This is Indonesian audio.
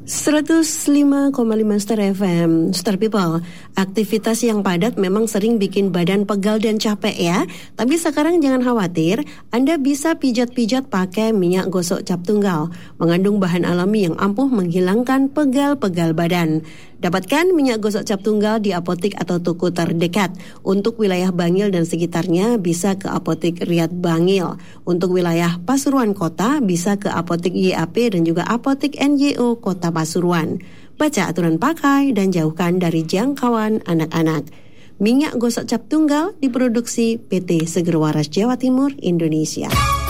105,5 Star FM. Star People, aktivitas yang padat memang sering bikin badan pegal dan capek ya. Tapi sekarang jangan khawatir, Anda bisa pijat-pijat pakai minyak gosok cap tunggal. Mengandung bahan alami yang ampuh menghilangkan pegal-pegal badan. Dapatkan minyak gosok cap tunggal di apotik atau toko terdekat. Untuk wilayah Bangil dan sekitarnya bisa ke apotik Riyad Bangil. Untuk wilayah Pasuruan Kota bisa ke apotik YAP dan juga apotik NJO Kota Pasuruan. Baca aturan pakai dan jauhkan dari jangkauan anak-anak. Minyak gosok cap tunggal diproduksi PT Seger Waras Jawa Timur, Indonesia.